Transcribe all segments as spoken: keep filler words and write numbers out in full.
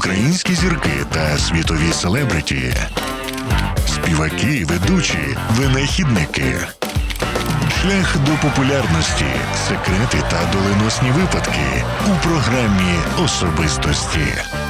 українські зірки та світові селебриті, співаки, ведучі, винахідники. Шлях до популярності, секрети та доленосні випадки у програмі «Особистості».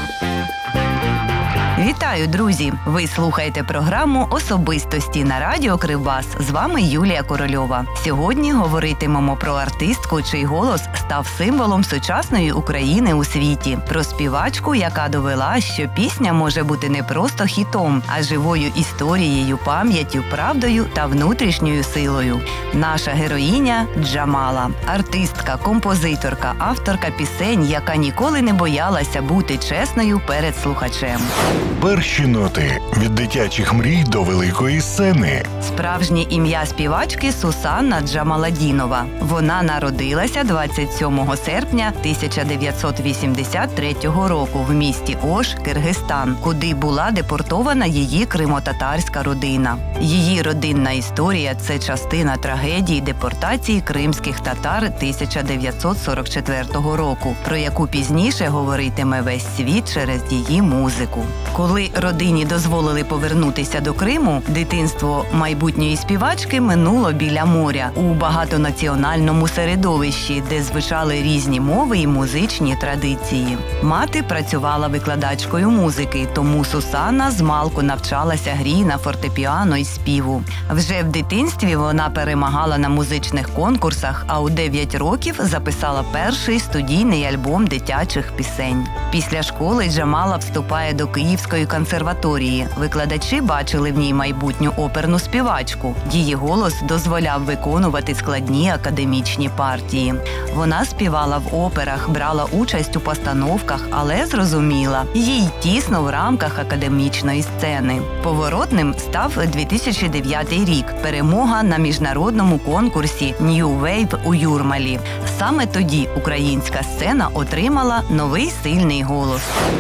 Вітаю, друзі! Ви слухаєте програму «Особистості» на радіо Кривбас. З вами Юлія Корольова. Сьогодні говоритимемо про артистку, чий голос став символом сучасної України у світі. Про співачку, яка довела, що пісня може бути не просто хітом, а живою історією, пам'яттю, правдою та внутрішньою силою. Наша героїня – Джамала. Артистка, композиторка, авторка пісень, яка ніколи не боялася бути чесною перед слухачем. Перші ноти від дитячих мрій до великої сцени. Справжнє ім'я співачки – Сусанна Джамаладінова. Вона народилася двадцять сьомого серпня тисяча дев'ятсот вісімдесят третього року в місті Ош, Киргизстан, куди була депортована її кримськотатарська родина. Її родинна історія – це частина трагедії депортації кримських татар тисяча дев'ятсот сорок четвертого року, про яку пізніше говоритиме весь світ через її музику. Коли родині дозволили повернутися до Криму, дитинство майбутньої співачки минуло біля моря, у багатонаціональному середовищі, де звучали різні мови і музичні традиції. Мати працювала викладачкою музики, тому Сусанна змалку навчалася грі на фортепіано і співу. Вже в дитинстві вона перемагала на музичних конкурсах, а у дев'ять років записала перший студійний альбом дитячих пісень. Після школи Джамала вступає до Київської консерваторії. Викладачі бачили в ній майбутню оперну співачку. Її голос дозволяв виконувати складні академічні партії. Вона співала в операх, брала участь у постановках, але зрозуміла, їй тісно в рамках академічної сцени. Поворотним став дві тисячі дев'ятий рік. Перемога на міжнародному конкурсі New Wave у Юрмалі. Саме тоді українська сцена отримала новий сильний голос.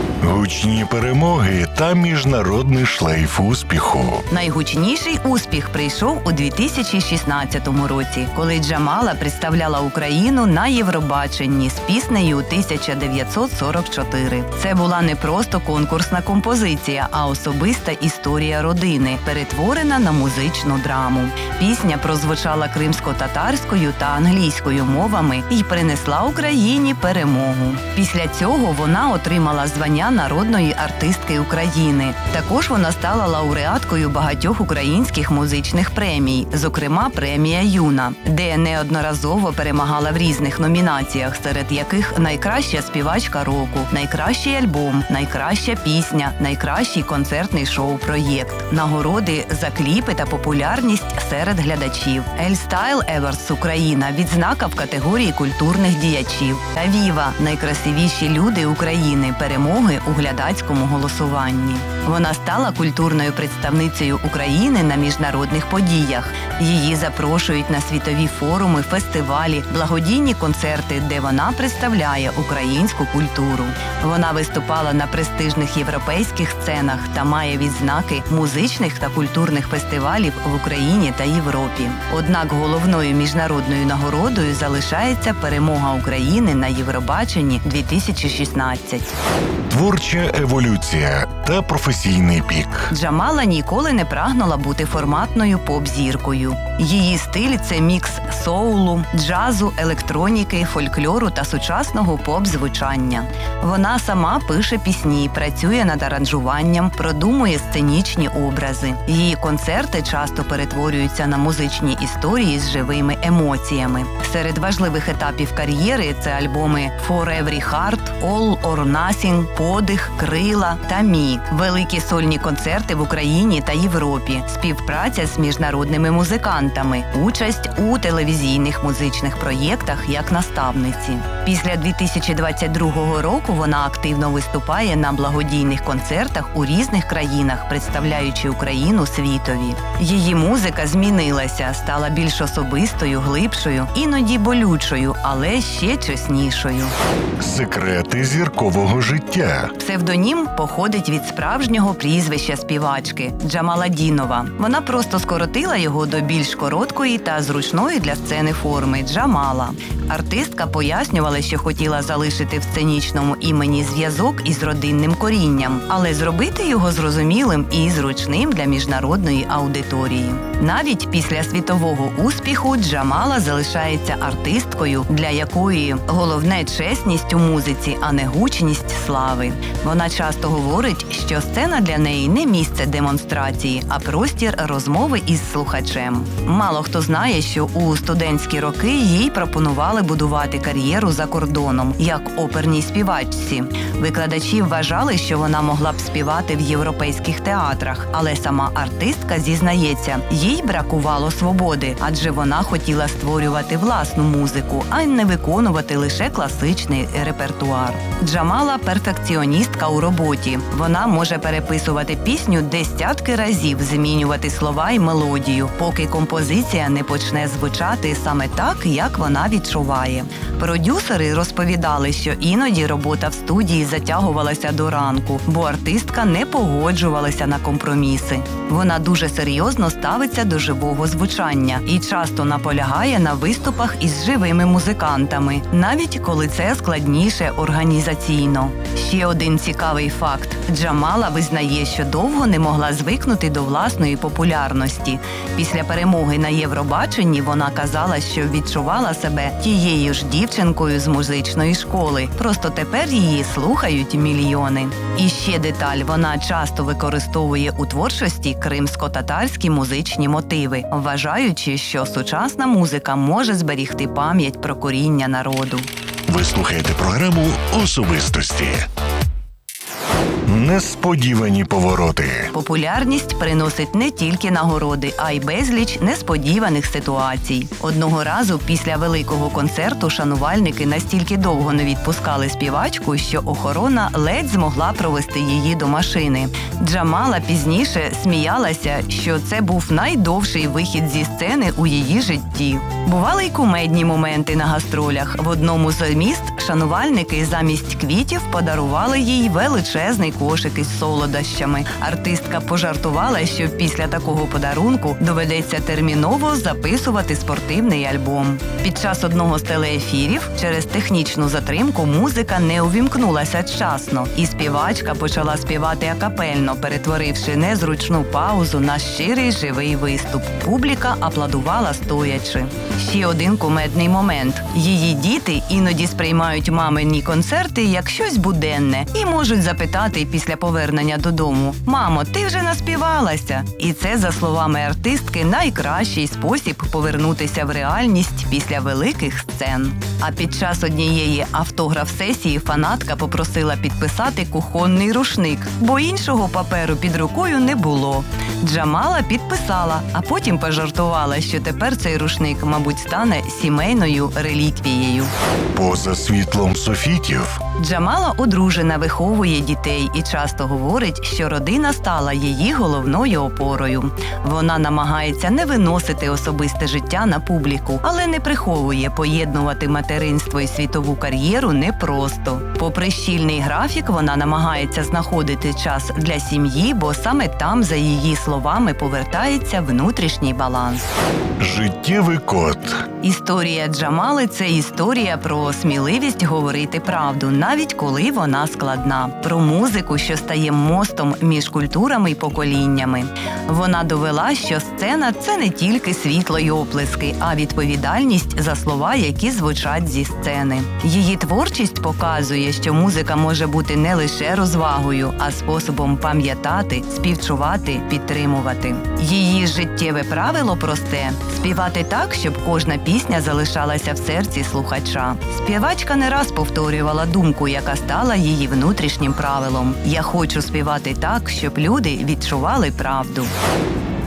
Гучні перемоги та міжнародний шлейф успіху. Найгучніший успіх прийшов у дві тисячі шістнадцятому році, коли Джамала представляла Україну на Євробаченні з піснею тисяча дев'ятсот сорок чотири. Це була не просто конкурсна композиція, а особиста історія родини, перетворена на музичну драму. Пісня прозвучала кримсько-татарською та англійською мовами і принесла Україні перемогу. Після цього вона отримала звання народної артистки України. Також вона стала лауреаткою багатьох українських музичних премій, зокрема премія «Юна», де неодноразово перемагала в різних номінаціях, серед яких найкраща співачка року, найкращий альбом, найкраща пісня, найкращий концертний шоу-проєкт, нагороди за кліпи та популярність серед глядачів. «Ель Стайл Еверс Україна» – відзнака в категорії культурних діячів. Та «Віва» – найкрасивіші люди України, перемоги у глядацькому голосуванні. Вона стала культурною представницею України на міжнародних подіях. Її запрошують на світові форуми, фестивалі, благодійні концерти, де вона представляє українську культуру. Вона виступала на престижних європейських сценах та має відзнаки музичних та культурних фестивалів в Україні та Європі. Однак головною міжнародною нагородою залишається перемога України на Євробаченні дві тисячі шістнадцять. Творча еволюція та професійний пік. Джамала ніколи не прагнула бути форматною поп-зіркою. Її стиль – це мікс соулу, джазу, електроніки, фольклору та сучасного поп-звучання. Вона сама пише пісні, працює над аранжуванням, продумує сценічні образи. Її концерти часто перетворюються на музичні історії з живими емоціями. Серед важливих етапів кар'єри – це альбоми «For Every Heart», «All or Nothing», «Подих», «Крила» та «Мі», великі сольні концерти в Україні та Європі, співпраця з міжнародними музикантами, участь у телевізійних музичних проєктах як наставниці. Після дві тисячі двадцять другого року вона активно виступає на благодійних концертах у різних країнах, представляючи Україну світові. Її музика змінилася, стала більш особистою, глибшою, іноді болючою, але ще чеснішою. Секрети зіркового життя. Псевдонім походить від справжнього справжнього прізвища співачки – Джамаладінова. Вона просто скоротила його до більш короткої та зручної для сцени форми – Джамала. Артистка пояснювала, що хотіла залишити в сценічному імені зв'язок із родинним корінням, але зробити його зрозумілим і зручним для міжнародної аудиторії. Навіть після світового успіху Джамала залишається артисткою, для якої головне чесність у музиці, а не гучність слави. Вона часто говорить, що сцена для неї не місце демонстрації, а простір розмови із слухачем. Мало хто знає, що у студентські роки їй пропонували будувати кар'єру за кордоном, як оперній співачці. Викладачі вважали, що вона могла б співати в європейських театрах, але сама артистка зізнається, їй бракувало свободи, адже вона хотіла створювати власну музику, а не виконувати лише класичний репертуар. Джамала – перфекціоністка у роботі. Вона може переписувати пісню десятки разів, змінювати слова і мелодію, поки композиція не почне звучати саме так, як вона відчуває. Продюсери розповідали, що іноді робота в студії затягувалася до ранку, бо артистка не погоджувалася на компроміси. Вона дуже серйозно ставиться до живого звучання і часто наполягає на виступах із живими музикантами, навіть коли це складніше організаційно. Ще один цікавий факт. Джамала визнає, що довго не могла звикнути до власної популярності. Після перемоги на Євробаченні вона казала, що відчувала себе тією ж дівчинкою з музичної школи. Просто тепер її слухають мільйони. І ще деталь. Вона часто використовує у творчості кримсько-татарські музичні мотиви, вважаючи, що сучасна музика може зберігти пам'ять про коріння народу. Ви слухаєте програму «Особистості». Несподівані повороти. Популярність приносить не тільки нагороди, а й безліч несподіваних ситуацій. Одного разу після великого концерту шанувальники настільки довго не відпускали співачку, що охорона ледь змогла провести її до машини. Джамала пізніше сміялася, що це був найдовший вихід зі сцени у її житті. Бували й кумедні моменти на гастролях. В одному з міст шанувальники замість квітів подарували їй величезний кошик із солодощами. Артистка пожартувала, що після такого подарунку доведеться терміново записувати спортивний альбом. Під час одного з телеефірів через технічну затримку музика не увімкнулася вчасно, і співачка почала співати акапельно, перетворивши незручну паузу на щирий живий виступ. Публіка аплодувала стоячи. Ще один кумедний момент. Її діти іноді сприймають мамині концерти як щось буденне і можуть запитати після повернення додому: «Мамо, ти вже наспівалася?» І це, за словами артистки, найкращий спосіб повернутися в реальність після великих сцен. А під час однієї автограф-сесії фанатка попросила підписати кухонний рушник, бо іншого паперу під рукою не було. Джамала підписала, а потім пожартувала, що тепер цей рушник, мабуть, стане сімейною реліквією. Поза світлом софітів. Джамала одружена, виховує дітей і часто говорить, що родина стала її головною опорою. Вона намагається не виносити особисте життя на публіку, але не приховує: поєднувати материнство і світову кар'єру непросто. Попри щільний графік, вона намагається знаходити час для сім'ї, бо саме там, за її словами, повертається внутрішній баланс. Життєвий код. Історія Джамали – це історія про сміливість говорити правду, навіть коли вона складна. Про музику, що стає мостом між культурами і поколіннями. Вона довела, що сцена – це не тільки світло й оплески, а відповідальність за слова, які звучать зі сцени. Її творчість показує, що музика може бути не лише розвагою, а способом пам'ятати, співчувати, підтримувати. Її життєве правило просте – співати так, щоб кожна пісня залишалася в серці слухача. Співачка не раз повторювала думку, яка стала її внутрішнім правилом: «Я хочу співати так, щоб люди відчували правду».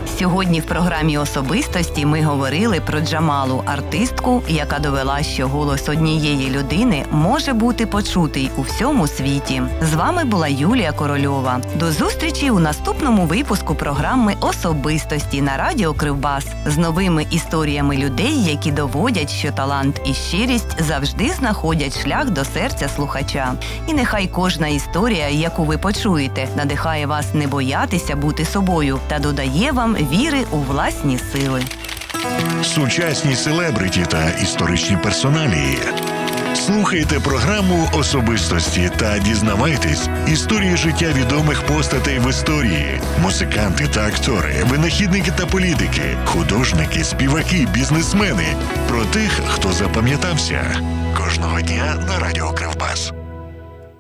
Сьогодні в програмі «Особистості» ми говорили про Джамалу, артистку, яка довела, що голос однієї людини може бути почутий у всьому світі. З вами була Юлія Корольова. До зустрічі у наступному випуску програми «Особистості» на радіо Кривбас з новими історіями людей, які доводять, що талант і щирість завжди знаходять шлях до серця слухача. І нехай кожна історія, яку ви почуєте, надихає вас не боятися бути собою та додає вам віри у власні сили. Сучасні селебриті та історичні персоналії. Слухайте програму «Особистості» та дізнавайтесь історії життя відомих постатей в історії. Музиканти та актори, винахідники та політики, художники, співаки, бізнесмени. Про тих, хто запам'ятався. Кожного дня на радіо Кривбас.